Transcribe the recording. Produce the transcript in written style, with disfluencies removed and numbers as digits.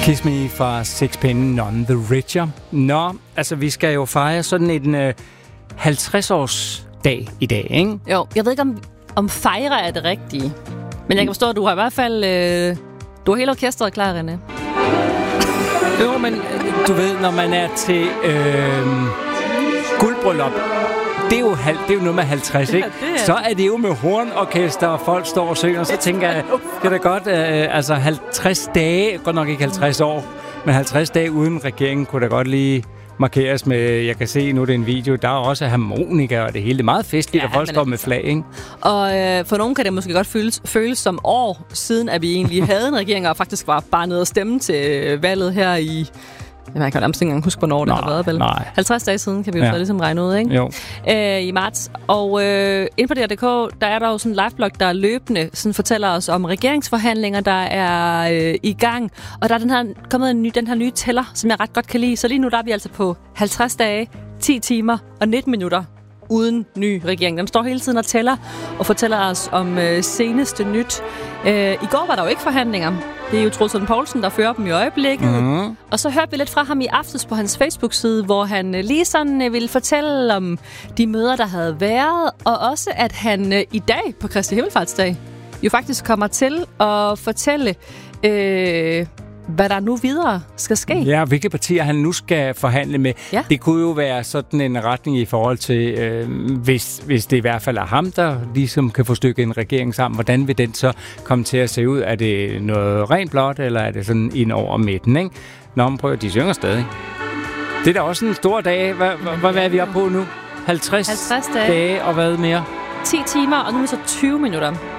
Kiss Me fra Sixpence None the Richer. Nå, altså vi skal jo fejre sådan en 50-års dag i dag, ikke? Jo, jeg ved ikke om fejre er det rigtige. Men jeg kan forstå, at du har i hvert fald du har hele orkestret klar, René. Jo, men du ved, når man er til guldbryllup, det er jo noget med 50, ikke? Ja, så er det jo med hornorkester, og folk står og synger, så tænker jeg, det er da godt, altså 50 dage, godt nok ikke 50 år, men 50 dage uden regeringen kunne da godt lige markeres med, jeg kan se, nu er det en video, der er også harmonika og det hele. Det er meget festligt, at folk står med flag, ikke? Og for nogen kan det måske godt føles som år siden, at vi egentlig havde en regering, og faktisk var bare nede og stemme til valget her i... Jeg kan nærmest ikke engang huske, hvornår det har været, vel? 50 dage siden kan vi jo så ligesom regne ud, ikke? Jo. I marts. Og inde på DR.dk, der er der jo sådan en liveblog, der løbende sådan fortæller os om regeringsforhandlinger, der er i gang. Og der er kommet den her nye tæller, som jeg ret godt kan lide. Så lige nu der er vi altså på 50 dage, 10 timer og 19 minutter uden ny regering. Den står hele tiden og tæller og fortæller os om seneste nyt. I går var der jo ikke forhandlinger. Det er jo Troels Lund Poulsen, der fører dem i øjeblikket. Mm-hmm. Og så hørte vi lidt fra ham i aftes på hans Facebook-side, hvor han lige sådan ville fortælle om de møder, der havde været, og også at han i dag på Kristi Himmelfartsdag jo faktisk kommer til at fortælle, hvad der nu videre skal ske. Ja, hvilke partier han nu skal forhandle med. Ja. Det kunne jo være sådan en retning i forhold til, hvis det i hvert fald er ham, der ligesom kan få stykket en regering sammen. Hvordan vil den så komme til at se ud? Er det noget rent blåt, eller er det sådan ind over midten, ikke? Nå, men prøv, de synger stadig. Det er da også en stor dag. Hvad er vi oppe på nu? 50 dage, og hvad mere? 10 timer, og nu er så 20 minutter.